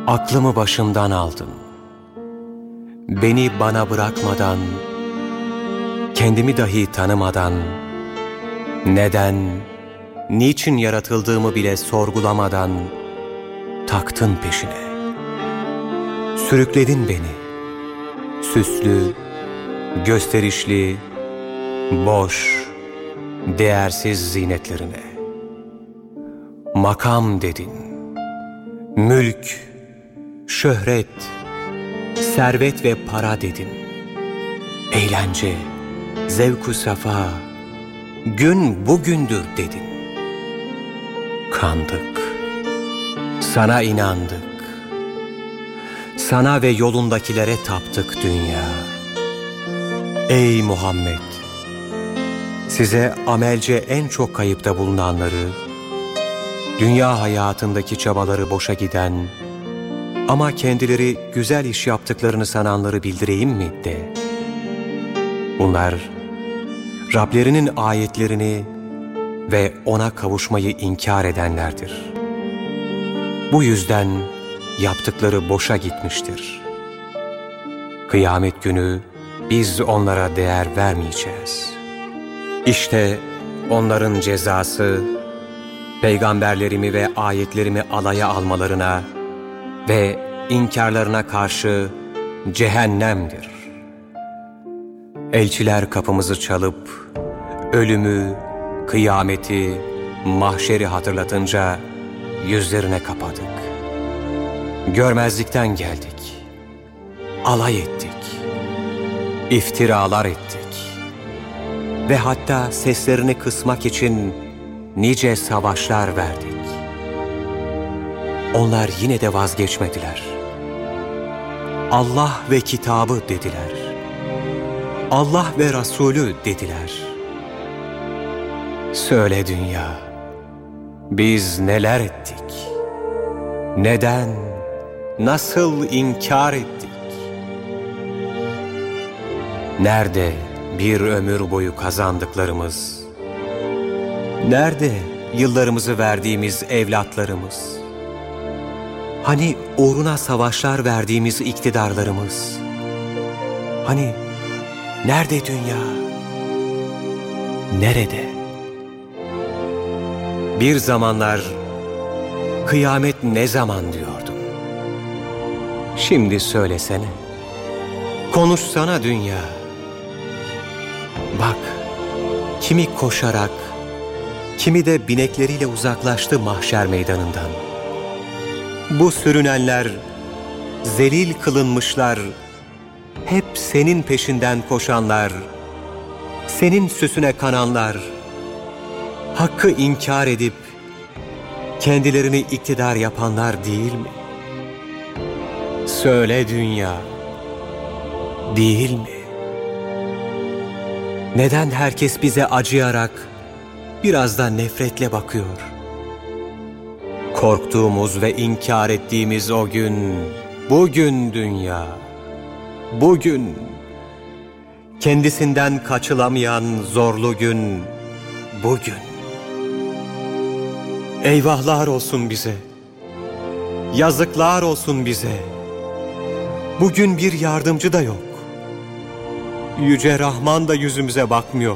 Aklımı başımdan aldın. Beni bana bırakmadan, kendimi dahi tanımadan, neden, niçin yaratıldığımı bile sorgulamadan taktın peşine. Sürükledin beni, süslü, gösterişli, boş, değersiz zinetlerine. Makam dedin, mülk, şöhret, servet ve para dedin. Eğlence, zevk-ü safa, gün bugündür dedin. Kandık, sana inandık, sana ve yolundakilere taptık dünya. Ey Muhammed! Size amelce en çok kayıpta bulunanları, dünya hayatındaki çabaları boşa giden ama kendileri güzel iş yaptıklarını sananları bildireyim mi de. Bunlar Rablerinin ayetlerini ve ona kavuşmayı inkar edenlerdir. Bu yüzden yaptıkları boşa gitmiştir. Kıyamet günü biz onlara değer vermeyeceğiz. İşte onların cezası, peygamberlerimi ve ayetlerimi alaya almalarına ve inkarlarına karşı cehennemdir. Elçiler kapımızı çalıp, ölümü, kıyameti, mahşeri hatırlatınca yüzlerine kapadık. Görmezlikten geldik, alay ettik, iftiralar ettik ve hatta seslerini kısmak için nice savaşlar verdik. Onlar yine de vazgeçmediler. Allah ve kitabı dediler. Allah ve Resulü dediler. Söyle dünya, biz neler ettik? Neden, nasıl inkar ettik? Nerede bir ömür boyu kazandıklarımız? Nerede yıllarımızı verdiğimiz evlatlarımız? Hani uğruna savaşlar verdiğimiz iktidarlarımız? Hani nerede dünya? Nerede? Bir zamanlar kıyamet ne zaman diyordum. Şimdi söylesene. Konuşsana dünya. Bak, kimi koşarak, kimi de binekleriyle uzaklaştı mahşer meydanından. Bu sürünenler, zelil kılınmışlar, hep senin peşinden koşanlar, senin süsüne kananlar, hakkı inkar edip kendilerini iktidar yapanlar değil mi? Söyle dünya, değil mi? Neden herkes bize acıyarak, biraz da nefretle bakıyor? Korktuğumuz ve inkar ettiğimiz o gün, bugün dünya, bugün, kendisinden kaçılamayan zorlu gün, bugün. Eyvahlar olsun bize, yazıklar olsun bize. Bugün bir yardımcı da yok. Yüce Rahman da yüzümüze bakmıyor.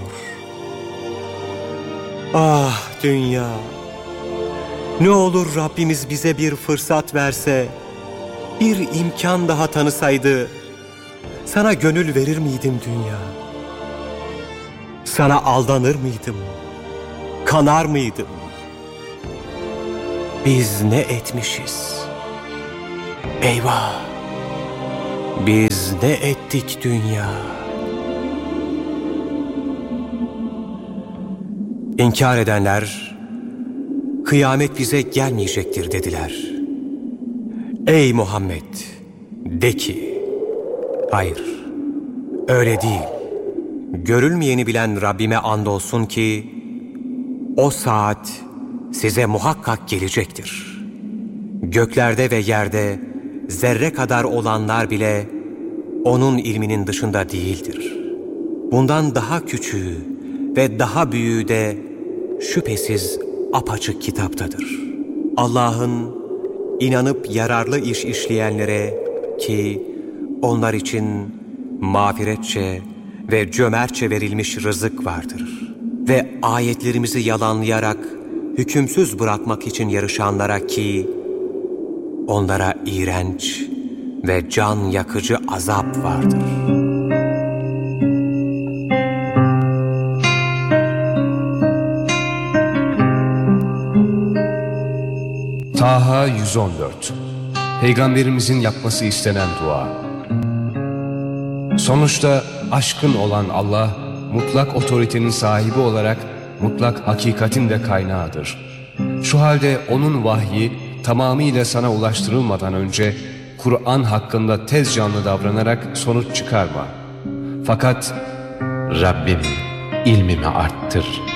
Ah dünya! Ne olur Rabbimiz bize bir fırsat verse, bir imkan daha tanısaydı, sana gönül verir miydim dünya? Sana aldanır mıydım? Kanar mıydım? Biz ne etmişiz? Eyvah! Biz ne ettik dünya? İnkar edenler, kıyamet bize gelmeyecektir dediler. Ey Muhammed, de ki, hayır, öyle değil. Görülmeyeni bilen Rabbime andolsun ki, o saat size muhakkak gelecektir. Göklerde ve yerde zerre kadar olanlar bile onun ilminin dışında değildir. Bundan daha küçüğü ve daha büyüğü de şüphesiz apaçık kitaptadır. Allah'ın inanıp yararlı iş işleyenlere ki onlar için mağfiretçe ve cömertçe verilmiş rızık vardır. Ve ayetlerimizi yalanlayarak hükümsüz bırakmak için yarışanlara ki onlara iğrenç ve can yakıcı azap vardır. Taha 114. Peygamberimizin yapması istenen dua. Sonuçta aşkın olan Allah, mutlak otoritenin sahibi olarak mutlak hakikatin de kaynağıdır. Şu halde onun vahyi tamamıyla sana ulaştırılmadan önce Kur'an hakkında tez canlı davranarak sonuç çıkarma. Fakat Rabbim ilmimi arttır.